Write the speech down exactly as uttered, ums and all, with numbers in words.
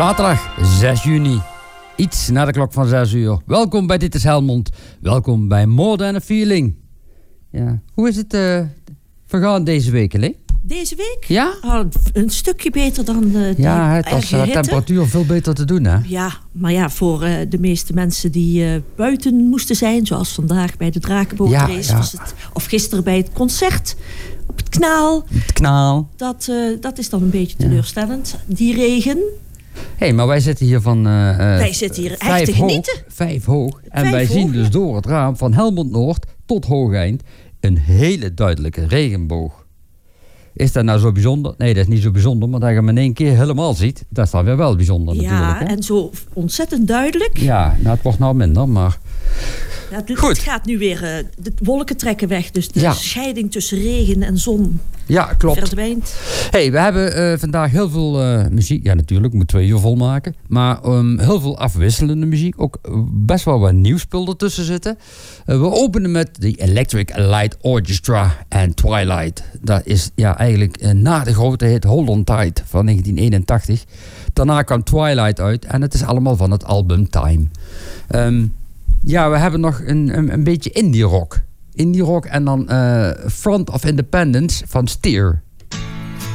Zaterdag zes juni. Iets na de klok van zes uur. Welkom bij Dit is Helmond. Welkom bij More Than a Feeling. Ja. Hoe is het uh, vergaan deze week, Lee? Deze week? Ja? Oh, een stukje beter dan uh, die Ja, het was de temperatuur veel beter te doen, hè? Ja, maar ja, voor uh, de meeste mensen die uh, buiten moesten zijn, zoals vandaag bij de Drakenbootrace, ja, ja. was het, of gisteren bij het concert op het Kanaal. Het Kanaal. Dat, uh, dat is dan een beetje teleurstellend, ja. Die regen. Hé, hey, maar wij zitten hier van uh, wij zitten hier echt te genieten. Hoog, vijf hoog. En vijf wij hoog, zien dus ja. door het raam van Helmond Noord tot Hoogeind een hele duidelijke regenboog. Is dat nou zo bijzonder? Nee, dat is niet zo bijzonder, maar dat je hem in één keer helemaal ziet, dat is dan weer wel bijzonder ja, natuurlijk. Ja, en zo ontzettend duidelijk. Ja, nou het wordt nou minder, maar... Ja, het, het gaat nu weer, uh, de wolken trekken weg, dus de ja. scheiding tussen regen en zon ja, klopt. verdwijnt. Hey, we hebben uh, vandaag heel veel uh, muziek. Ja, natuurlijk, we moeten twee uur volmaken. Maar um, heel veel afwisselende muziek. Ook best wel wat nieuwspul ertussen zitten. Uh, we openen met de Electric Light Orchestra en Twilight. Dat is ja, eigenlijk uh, na de grote hit Hold On Tight van negentien eenentachtig. Daarna kwam Twilight uit en het is allemaal van het album Time. Um, ja, we hebben nog een, een, een beetje indie rock. Indie rock en dan uh, Front of Independence van Steer.